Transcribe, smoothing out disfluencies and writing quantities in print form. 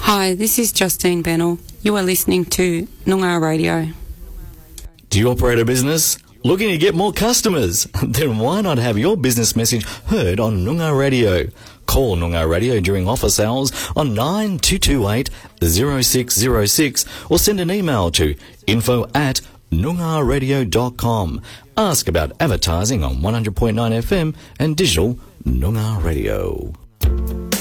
Hi, this is Justine Bennell. You are listening to Noongar Radio. Do you operate a business? Looking to get more customers? Then why not have your business message heard on Noongar Radio? Call Noongar Radio during office hours on 9228 0606 or send an email to info@noongarradio.com. Ask about advertising on 100.9 FM and digital Noongar Radio.